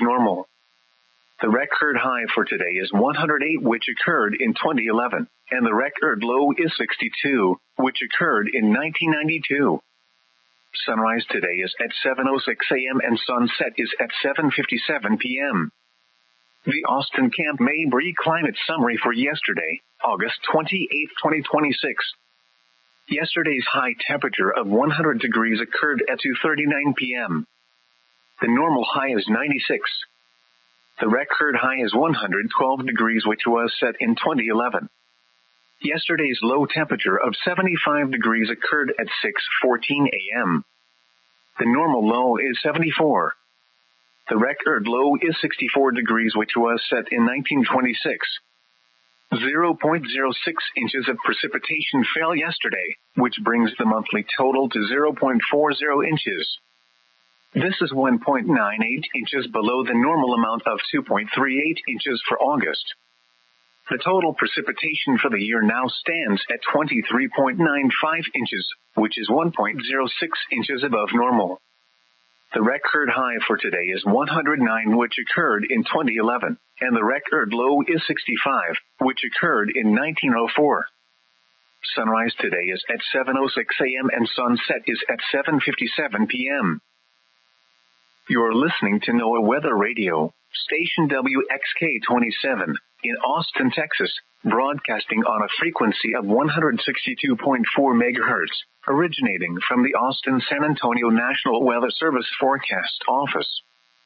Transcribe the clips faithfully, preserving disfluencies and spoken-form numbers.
normal. The record high for today is one hundred eight, which occurred in twenty eleven, and the record low is sixty-two, which occurred in nineteen ninety-two. Sunrise today is at seven oh six a.m. and sunset is at seven fifty-seven p.m. The Austin Camp Mabry Climate Summary for yesterday, August twenty-eighth, twenty twenty-six. Yesterday's high temperature of one hundred degrees occurred at two thirty-nine p.m. The normal high is ninety-six. The record high is one hundred twelve degrees, which was set in twenty eleven. Yesterday's low temperature of seventy-five degrees occurred at six fourteen a.m. The normal low is seventy-four. The record low is sixty-four degrees, which was set in nineteen twenty-six. zero point zero six inches of precipitation fell yesterday, which brings the monthly total to zero point four zero inches. This is one point nine eight inches below the normal amount of two point three eight inches for August. The total precipitation for the year now stands at twenty-three point nine five inches, which is one point zero six inches above normal. The record high for today is one hundred nine, which occurred in twenty eleven, and the record low is sixty-five, which occurred in nineteen oh four. Sunrise today is at seven oh six a.m. and sunset is at seven fifty-seven p.m. You're listening to NOAA Weather Radio, station W X K twenty-seven, in Austin, Texas, broadcasting on a frequency of one hundred sixty-two point four megahertz, originating from the Austin-San Antonio National Weather Service Forecast Office.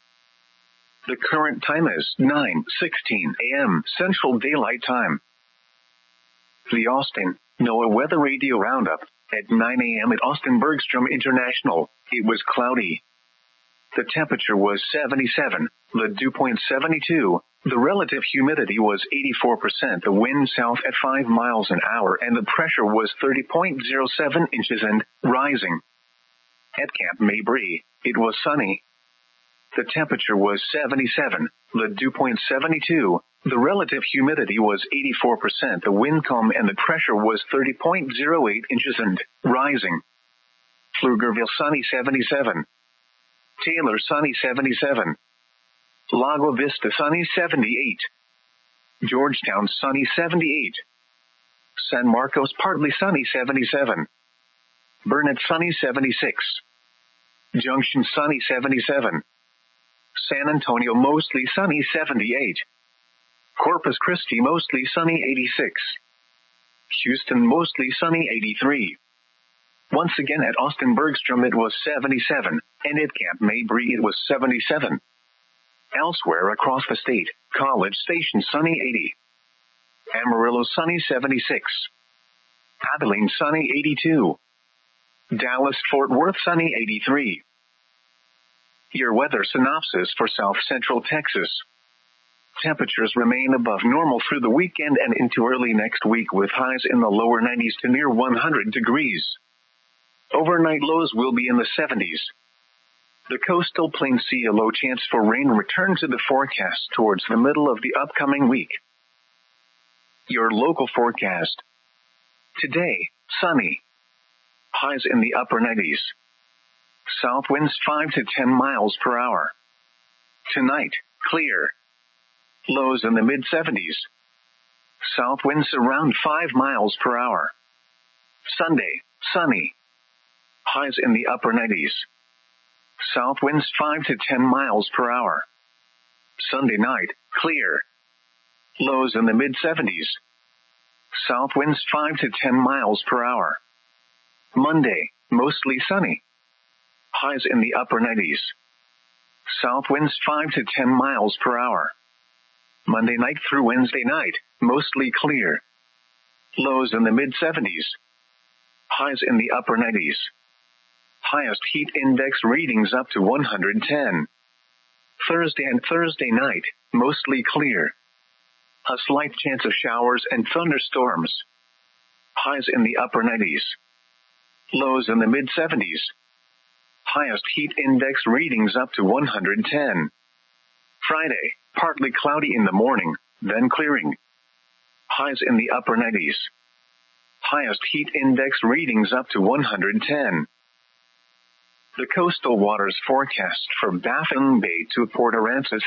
The current time is nine sixteen a.m. Central Daylight Time. The Austin NOAA Weather Radio Roundup. At nine a.m. at Austin Bergstrom International, it was cloudy. The temperature was seventy-seven, the dew point seventy-two, the relative humidity was eighty-four percent, the wind south at five miles an hour, and the pressure was thirty point zero seven inches and rising. At Camp Mabry, it was sunny. The temperature was seventy-seven, the dew point seventy-two, the relative humidity was eighty-four percent, the wind calm, and the pressure was thirty point zero eight inches and rising. Pflugerville sunny seventy-seven. Taylor sunny seventy-seven. Lago Vista sunny seventy-eight. Georgetown sunny seventy-eight. San Marcos partly sunny seventy-seven. Burnett sunny seventy-six. Junction sunny seventy-seven. San Antonio mostly sunny seventy-eight. Corpus Christi mostly sunny eighty-six. Houston mostly sunny eighty-three. Once again at Austin Bergstrom it was seventy-seven, and at Camp Mabry it was seventy-seven. Elsewhere across the state, College Station sunny eighty. Amarillo sunny seventy-six. Abilene sunny eighty-two. Dallas-Fort Worth sunny eighty-three. Your weather synopsis for South Central Texas. Temperatures remain above normal through the weekend and into early next week, with highs in the lower nineties to near one hundred degrees. Overnight lows will be in the seventies. The coastal plains see a low chance for rain return to the forecast towards the middle of the upcoming week. Your local forecast. Today, sunny. Highs in the upper nineties. South winds five to ten miles per hour. Tonight, clear. Lows in the mid seventies. South winds around five miles per hour. Sunday, sunny. Highs in the upper nineties. South winds five to ten miles per hour. Sunday night, clear. Lows in the mid seventies. South winds five to ten miles per hour. Monday, mostly sunny. Highs in the upper nineties. South winds five to ten miles per hour. Monday night through Wednesday night, mostly clear. Lows in the mid seventies. Highs in the upper nineties. Highest heat index readings up to one hundred ten. Thursday and Thursday night, mostly clear. A slight chance of showers and thunderstorms. Highs in the upper nineties. Lows in the mid seventies. Highest heat index readings up to one hundred ten. Friday, partly cloudy in the morning, then clearing. Highs in the upper nineties. Highest heat index readings up to one hundred ten. The coastal waters forecast from Baffin Bay to Port Aransas